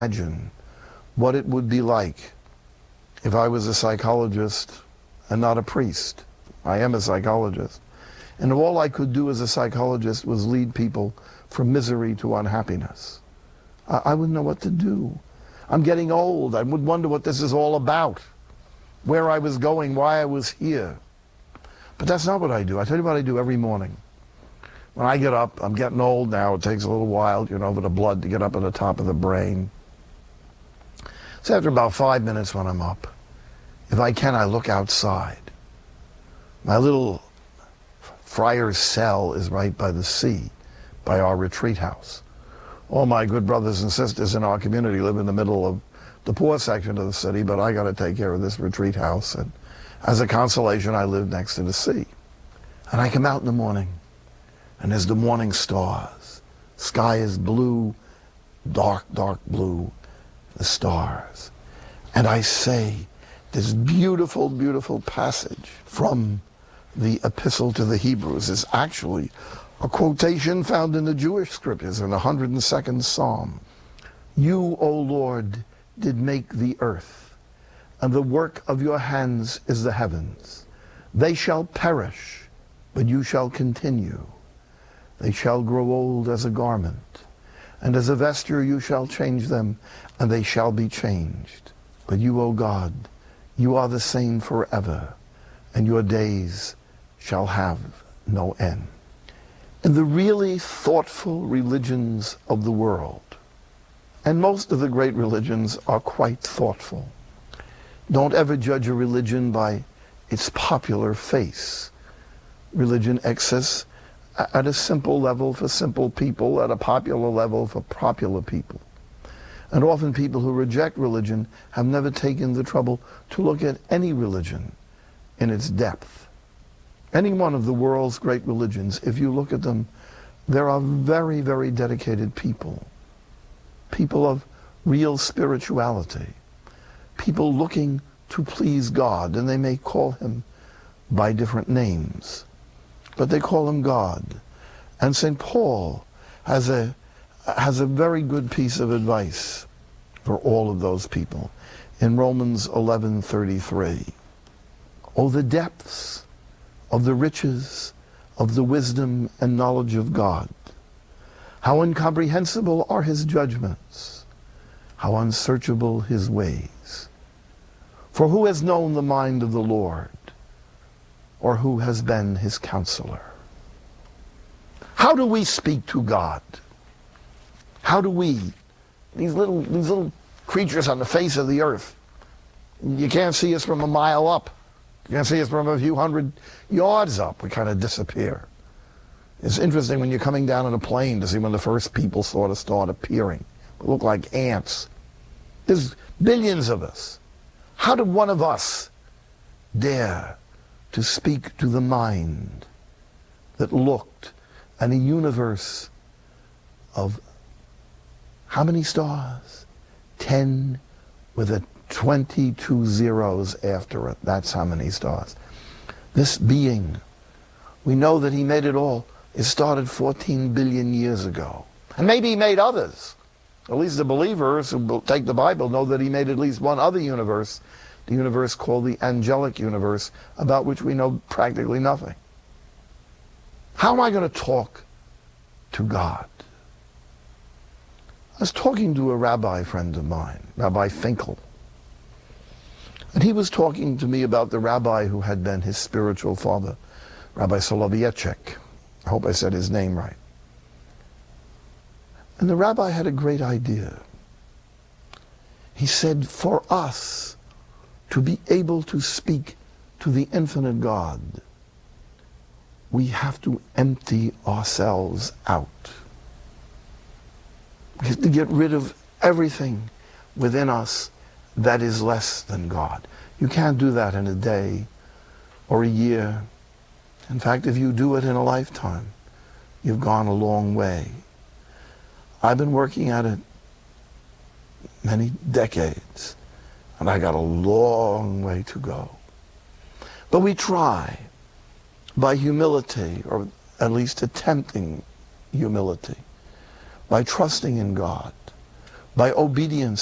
imagine what it would be like if I was a psychologist and not a priest. I am a psychologist. And all I could do as a psychologist was lead people from misery to unhappiness. I wouldn't know what to do. I'm getting old. I would wonder what this is all about, where I was going, why I was here. But that's not what I do. I tell you what I do every morning. When I get up, I'm getting old now. It takes a little while, for the blood to get up at the top of the brain. So after about 5 minutes when I'm up, if I can, I look outside. My little friar's cell is right by the sea, by our retreat house. All my good brothers and sisters in our community live in the middle of the poor section of the city, but I got to take care of this retreat house. And as a consolation, I live next to the sea. And I come out in the morning, and there's the morning stars. Sky is blue, dark, dark blue, the stars. And I say this beautiful, beautiful passage from the Epistle to the Hebrews is actually a quotation found in the Jewish scriptures in the 102nd Psalm. You, O Lord, did make the earth, and the work of your hands is the heavens. They shall perish, but you shall continue. They shall grow old as a garment, and as a vesture you shall change them, and they shall be changed. But you, O God, you are the same forever, and your days shall have no end. In the really thoughtful religions of the world, and most of the great religions are quite thoughtful. Don't ever judge a religion by its popular face. Religion exists at a simple level for simple people, at a popular level for popular people. And often people who reject religion have never taken the trouble to look at any religion in its depth. Any one of the world's great religions, if you look at them, there are very, very dedicated people. People of real spirituality. People looking to please God, and they may call him by different names, but they call him God. And St. Paul has a very good piece of advice for all of those people in Romans 11:33. Oh, the depths of the riches of the wisdom and knowledge of God. How incomprehensible are his judgments, how unsearchable his ways. For who has known the mind of the Lord, or who has been his counselor? How do we speak to God? How do we, these little creatures on the face of the earth, you can't see us from a mile up. You can't see us from a few hundred yards up. We kind of disappear. It's interesting when you're coming down on a plane to see when the first people sort of start appearing. We look like ants. There's billions of us. How did one of us dare to speak to the mind that looked at a universe of how many stars? 10 with a 22 zeros after it. That's how many stars. This being, we know that he made it all. It started 14 billion years ago. And maybe he made others. At least the believers who take the Bible know that he made at least one other universe, the universe called the angelic universe, about which we know practically nothing. How am I going to talk to God? I was talking to a rabbi friend of mine, Rabbi Finkel. And he was talking to me about the rabbi who had been his spiritual father, Rabbi Soloveitchik. I hope I said his name right. And the rabbi had a great idea. He said, for us to be able to speak to the infinite God, we have to empty ourselves out. We have to get rid of everything within us that is less than God. You can't do that in a day or a year. In fact, if you do it in a lifetime, you've gone a long way. I've been working at it many decades, and I got a long way to go. But we try by humility, or at least attempting humility, by trusting in God. by obedience